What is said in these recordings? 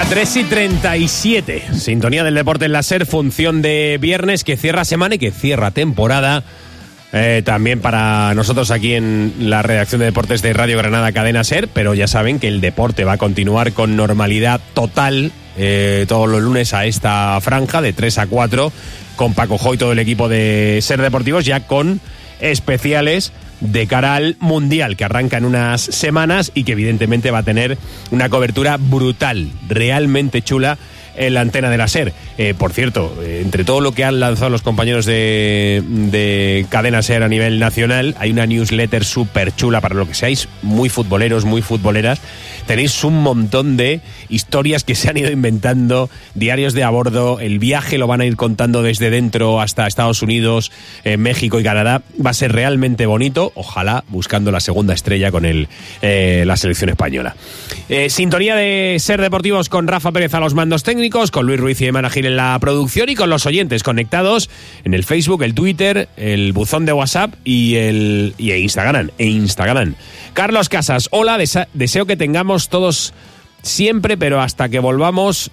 Venga, 3:37. Sintonía del deporte en la SER, función de viernes que cierra semana y que cierra temporada. También para nosotros aquí en la redacción de deportes de Radio Granada Cadena SER, pero ya saben que el deporte va a continuar con normalidad total todos los lunes a esta franja de 3 a 4 con Paco Jo y todo el equipo de SER Deportivos, ya con especiales de cara al Mundial que arranca en unas semanas y que evidentemente va a tener una cobertura brutal, realmente chula en la antena de la SER. Por cierto, entre todo lo que han lanzado los compañeros de Cadena SER a nivel nacional, hay una newsletter súper chula para lo que seáis muy futboleros, muy futboleras. Tenéis un montón de historias que se han ido inventando, diarios de a bordo, el viaje lo van a ir contando desde dentro hasta Estados Unidos, México y Canadá. Va a ser realmente bonito, ojalá buscando la segunda estrella con la selección española. Sintonía de SER Deportivos con Rafa Pérez a los mandos técnicos, con Luis Ruiz y Emana Gil en la producción y con los oyentes conectados en el Facebook, el Twitter, el buzón de WhatsApp y Instagram. Carlos Casas, hola, deseo que tengamos todos siempre, pero hasta que volvamos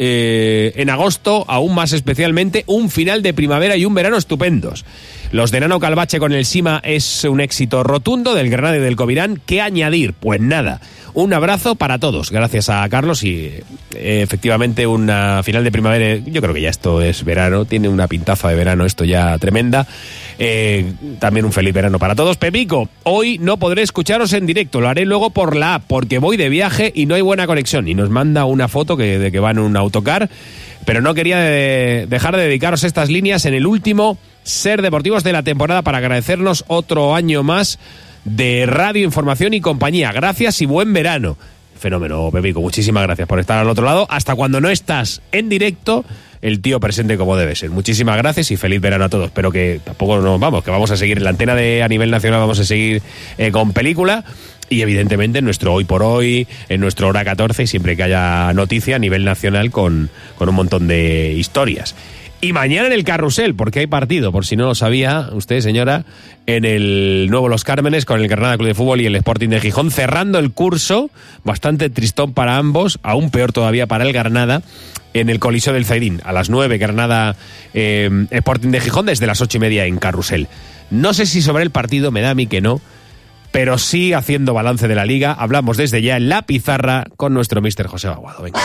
en agosto, aún más especialmente, un final de primavera y un verano estupendos. Los de Nano Calvache con el Sima es un éxito rotundo, del Granada y del Covirán. ¿Qué añadir? Pues nada. Un abrazo para todos, gracias a Carlos, y efectivamente una final de primavera, yo creo que ya esto es verano, tiene una pintaza de verano esto ya tremenda. También un feliz verano para todos. Pepico, hoy no podré escucharos en directo, lo haré luego por la app, porque voy de viaje y no hay buena conexión. Y nos manda una foto de que va en un autocar, pero no quería dejar de dedicaros estas líneas en el último SER Deportivos de la temporada para agradecernos otro año más de radio, información y compañía. Gracias y buen verano. Fenómeno, Pepico, muchísimas gracias por estar al otro lado. Hasta cuando no estás en directo, el tío presente como debe ser. Muchísimas gracias y feliz verano a todos. Pero que tampoco nos vamos, que vamos a seguir en la antena a nivel nacional, vamos a seguir con película. Y evidentemente en nuestro Hoy por Hoy, en nuestro Hora 14, siempre que haya noticia a nivel nacional con un montón de historias. Y mañana en el Carrusel, porque hay partido, por si no lo sabía usted, señora, en el nuevo Los Cármenes con el Granada Club de Fútbol y el Sporting de Gijón, cerrando el curso, bastante tristón para ambos, aún peor todavía para el Granada, en el Coliseo del Zaidín. A las 9, Granada Sporting de Gijón, desde las 8:30 en Carrusel. No sé si sobre el partido, me da a mí que no, pero sí haciendo balance de la Liga. Hablamos desde ya en la pizarra con nuestro míster José Aguado. Venga.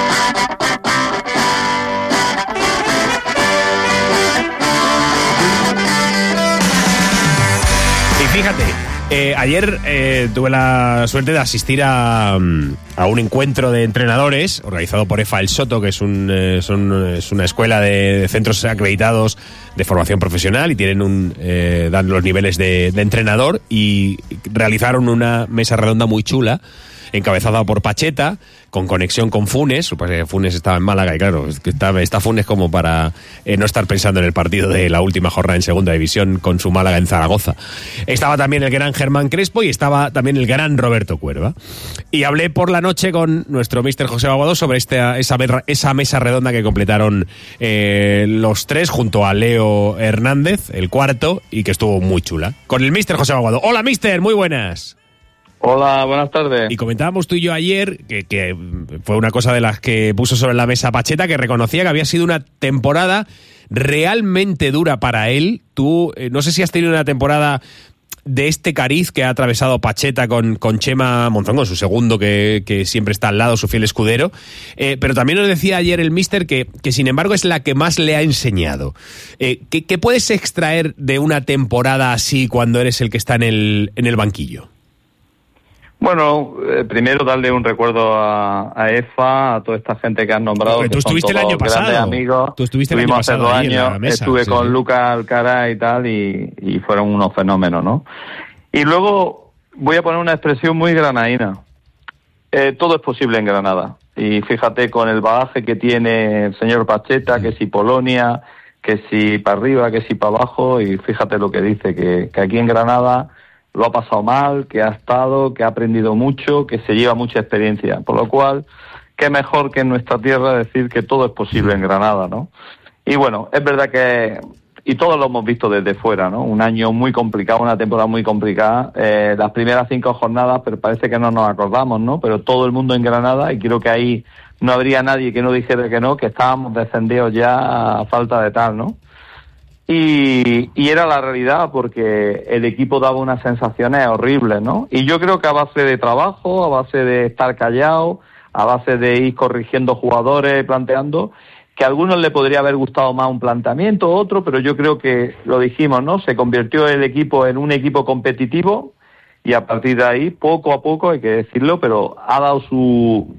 Fíjate, ayer tuve la suerte de asistir a un encuentro de entrenadores organizado por EFA El Soto, que es una escuela de centros acreditados de formación profesional y dan los niveles de entrenador, y realizaron una mesa redonda muy chula encabezada por Pacheta, con conexión con Funes. Funes estaba en Málaga y claro, está Funes como para no estar pensando en el partido de la última jornada en segunda división con su Málaga en Zaragoza. Estaba también el gran Germán Crespo y estaba también el gran Roberto Cuerva. Y hablé por la noche con nuestro míster José Aguado sobre esa mesa redonda que completaron los tres junto a Leo Hernández, el cuarto, y que estuvo muy chula. Con el míster José Aguado. Hola, míster, muy buenas. Hola, buenas tardes. Y comentábamos tú y yo ayer que fue una cosa de las que puso sobre la mesa Pacheta, que reconocía que había sido una temporada realmente dura para él. Tú, no sé si has tenido una temporada de este cariz que ha atravesado Pacheta con Chema Monzón, con su segundo que siempre está al lado, su fiel escudero. Pero también nos decía ayer el míster que sin embargo es la que más le ha enseñado. ¿Qué puedes extraer de una temporada así cuando eres el que está en el banquillo? Bueno, primero darle un recuerdo a EFA, a toda esta gente que has nombrado. Tú estuviste el año pasado. Amigos. Tú estuviste el año pasado. Hace 2 años, mesa, estuve sí, con sí. Lucas Alcaraz y tal, y fueron unos fenómenos, ¿no? Y luego voy a poner una expresión muy granadina. Todo es posible en Granada. Y fíjate con el bagaje que tiene el señor Pacheta, que si Polonia, que si para arriba, que si para abajo, y fíjate lo que dice, que aquí en Granada lo ha pasado mal, que ha estado, que ha aprendido mucho, que se lleva mucha experiencia. Por lo cual, qué mejor que en nuestra tierra decir que todo es posible en Granada, ¿no? Y bueno, es verdad que y todos lo hemos visto desde fuera, ¿no? Un año muy complicado, una temporada muy complicada, las primeras 5 jornadas, pero parece que no nos acordamos, ¿no? Pero todo el mundo en Granada, y creo que ahí no habría nadie que no dijera que no, que estábamos descendidos ya a falta de tal, ¿no? Y era la realidad, porque el equipo daba unas sensaciones horribles, ¿no? Y yo creo que a base de trabajo, a base de estar callado, a base de ir corrigiendo jugadores, planteando, que a algunos le podría haber gustado más un planteamiento, otro, pero yo creo que, lo dijimos, ¿no? Se convirtió el equipo en un equipo competitivo, y a partir de ahí, poco a poco, hay que decirlo, pero ha dado su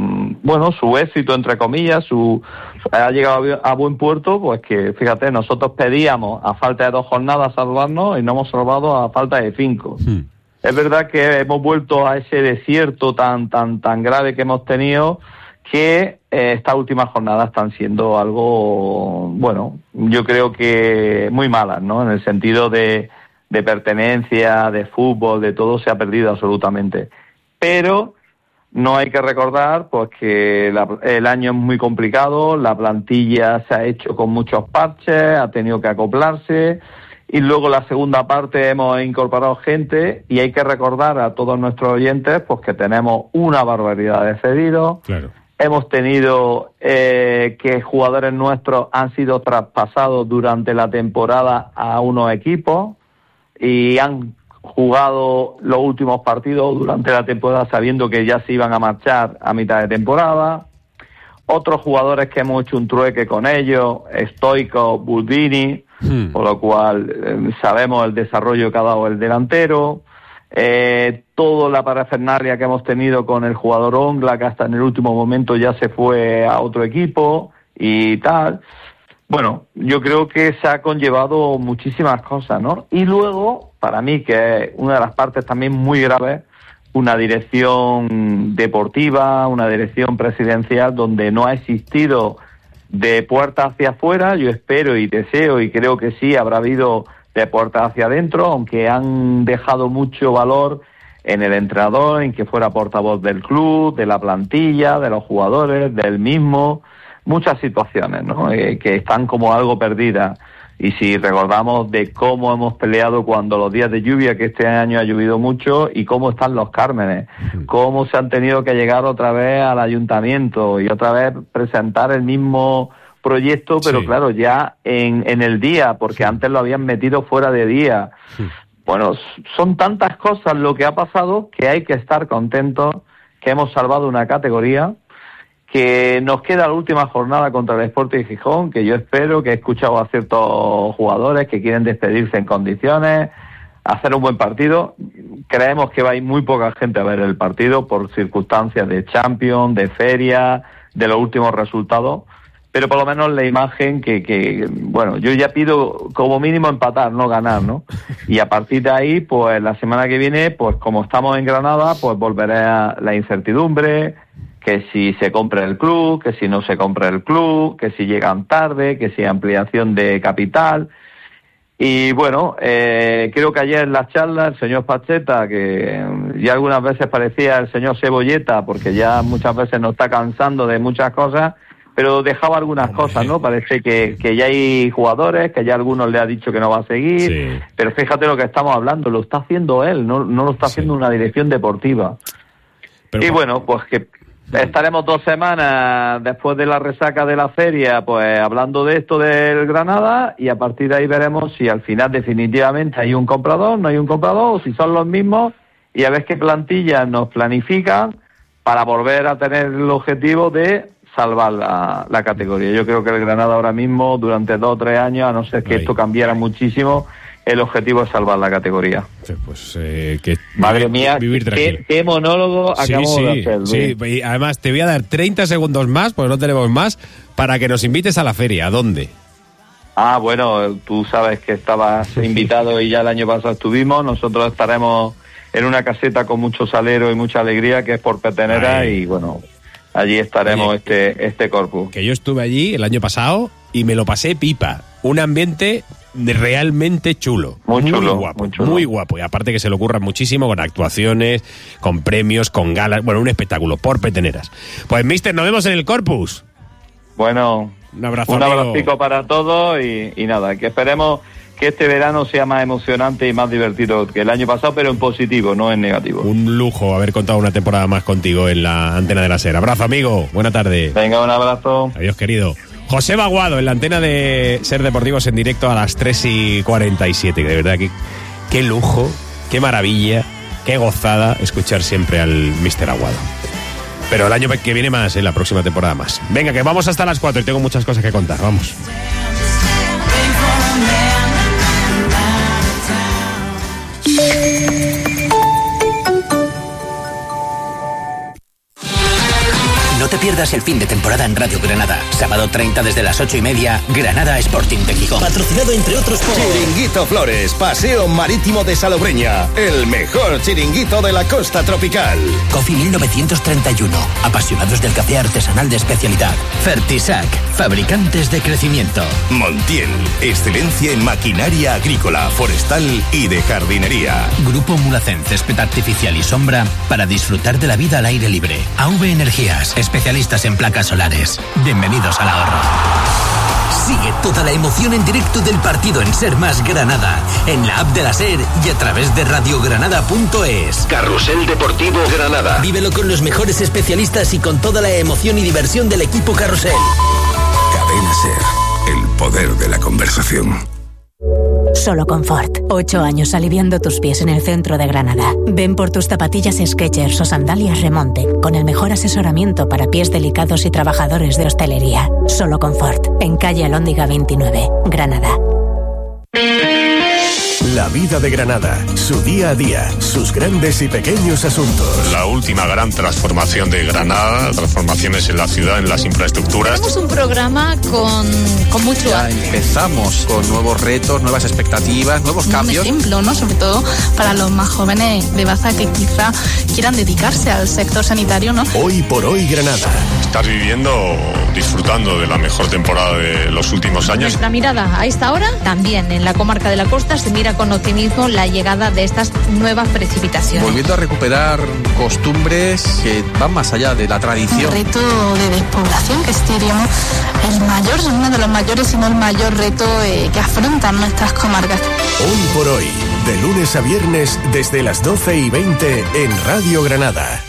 éxito, entre comillas, ha llegado a buen puerto, pues que, fíjate, nosotros pedíamos a falta de 2 jornadas salvarnos y no hemos salvado a falta de 5. Es verdad que hemos vuelto a ese desierto tan grave que hemos tenido, que estas últimas jornadas están siendo algo, bueno, yo creo que muy malas, ¿no? En el sentido de pertenencia, de fútbol, de todo, se ha perdido absolutamente. Pero no hay que recordar pues que el año es muy complicado, la plantilla se ha hecho con muchos parches, ha tenido que acoplarse, y luego la segunda parte hemos incorporado gente, y hay que recordar a todos nuestros oyentes pues que tenemos una barbaridad de cedidos. Claro. Hemos tenido que jugadores nuestros han sido traspasados durante la temporada a unos equipos y han jugado los últimos partidos durante la temporada sabiendo que ya se iban a marchar a mitad de temporada. Otros jugadores que hemos hecho un trueque con ellos, Stoico, Buldini, por lo cual sabemos el desarrollo que ha dado el delantero. Toda la parafernalia que hemos tenido con el jugador Ongla, que hasta en el último momento ya se fue a otro equipo y tal. Bueno, yo creo que se ha conllevado muchísimas cosas, ¿no? Y luego, para mí, que es una de las partes también muy graves, una dirección deportiva, una dirección presidencial donde no ha existido de puerta hacia afuera. Yo espero y deseo, y creo que sí, habrá habido de puerta hacia adentro, aunque han dejado mucho valor en el entrenador, en que fuera portavoz del club, de la plantilla, de los jugadores, del mismo. Muchas situaciones, ¿no? Que están como algo perdidas. Y si recordamos de cómo hemos peleado cuando los días de lluvia, que este año ha llovido mucho, y cómo están los Cármenes, cómo se han tenido que llegar otra vez al ayuntamiento y otra vez presentar el mismo proyecto, pero claro, ya en el día, porque antes lo habían metido fuera de día. Bueno, son tantas cosas lo que ha pasado que hay que estar contentos que hemos salvado una categoría, que nos queda la última jornada contra el Sporting Gijón, que yo espero, que he escuchado a ciertos jugadores que quieren despedirse en condiciones, hacer un buen partido. Creemos que va a ir muy poca gente a ver el partido por circunstancias de Champions, de feria, de los últimos resultados, pero por lo menos la imagen que bueno, yo ya pido como mínimo empatar, no ganar, ¿no? Y a partir de ahí, pues la semana que viene, pues como estamos en Granada, pues volveré a la incertidumbre, que si se compra el club, que si no se compra el club, que si llegan tarde, que si ampliación de capital. Y bueno, creo que ayer en las charlas el señor Pacheta, que ya algunas veces parecía el señor Cebolleta, porque ya muchas veces nos está cansando de muchas cosas, pero dejaba algunas cosas, ¿no? Parece que ya hay jugadores, que ya algunos le ha dicho que no va a seguir, pero fíjate lo que estamos hablando, lo está haciendo él, no lo está haciendo una dirección deportiva. Pero, y bueno, pues que estaremos 2 semanas después de la resaca de la feria, pues hablando de esto del Granada, y a partir de ahí veremos si al final definitivamente hay un comprador, no hay un comprador, o si son los mismos, y a ver qué plantillas nos planifican para volver a tener el objetivo de salvar la categoría. Yo creo que el Granada ahora mismo, durante 2 o 3 años, a no ser que esto cambiara muchísimo, el objetivo es salvar la categoría. Sí, pues que madre mía, vivir tranquilo. Qué monólogo acabamos de hacer. Sí, y además te voy a dar 30 segundos más, porque no tenemos más, para que nos invites a la feria. ¿A dónde? Ah, bueno, tú sabes que estabas invitado y ya el año pasado estuvimos. Nosotros estaremos en una caseta con mucho salero y mucha alegría, que es por Petenera. Ay. Y bueno, allí estaremos. Oye, este corpus. Que yo estuve allí el año pasado y me lo pasé pipa. Un ambiente realmente chulo. Muy guapo, muy guapo. Y aparte que se le ocurra muchísimo con actuaciones, con premios, con galas. Bueno, un espectáculo por Peteneras. Pues, mister, nos vemos en el Corpus. Bueno, Un abrazo, Un amigo. abrazo para todos y nada, que esperemos que este verano sea más emocionante y más divertido que el año pasado, pero en positivo, no en negativo. Un lujo haber contado una temporada más contigo en la antena de la SER. Abrazo, amigo. Buena tarde. Venga, un abrazo. Adiós, querido. José Baguado en la antena de SER Deportivos en directo a las 3:47. De verdad, qué lujo, qué maravilla, qué gozada escuchar siempre al Mr. Aguado. Pero el año que viene más, la próxima temporada más. Venga, que vamos hasta las 4 y tengo muchas cosas que contar. Vamos. No te pierdas el fin de temporada en Radio Granada. Sábado 30 desde las 8:30, Granada Sporting de Gijón. Patrocinado entre otros por Chiringuito Flores, Paseo Marítimo de Salobreña, el mejor chiringuito de la costa tropical. Coffee 1931, apasionados del café artesanal de especialidad. Fertisac, fabricantes de crecimiento. Montiel, excelencia en maquinaria agrícola, forestal y de jardinería. Grupo Mulacén, césped artificial y sombra para disfrutar de la vida al aire libre. AV Energías, especialistas en placas solares. Bienvenidos al ahorro. Sigue toda la emoción en directo del partido en Ser Más Granada, en la app de la SER y a través de radiogranada.es. Carrusel Deportivo Granada. Vívelo con los mejores especialistas y con toda la emoción y diversión del equipo Carrusel. Cadena SER, el poder de la conversación. Solo Confort. 8 años aliviando tus pies en el centro de Granada. Ven por tus zapatillas Skechers o sandalias Remonte, con el mejor asesoramiento para pies delicados y trabajadores de hostelería. Solo Confort. En calle Alhóndiga 29, Granada. La vida de Granada, su día a día, sus grandes y pequeños asuntos. La última gran transformación de Granada, transformaciones en la ciudad, en las infraestructuras. Tenemos un programa con mucho ya arte. Empezamos con nuevos retos, nuevas expectativas, nuevos cambios. Un ejemplo, ¿no? Sobre todo para los más jóvenes de Baza que quizá quieran dedicarse al sector sanitario, ¿no? Hoy por hoy Granada. Estás viviendo, disfrutando de la mejor temporada de los últimos años. Nuestra mirada a esta hora, también en la comarca de la Costa, se mira con optimismo la llegada de estas nuevas precipitaciones. Volviendo a recuperar costumbres que van más allá de la tradición. El reto de despoblación, que diríamos el mayor, uno de los mayores, si no el mayor reto que afrontan nuestras comarcas. Hoy por hoy, de lunes a viernes desde las 12:20 en Radio Granada.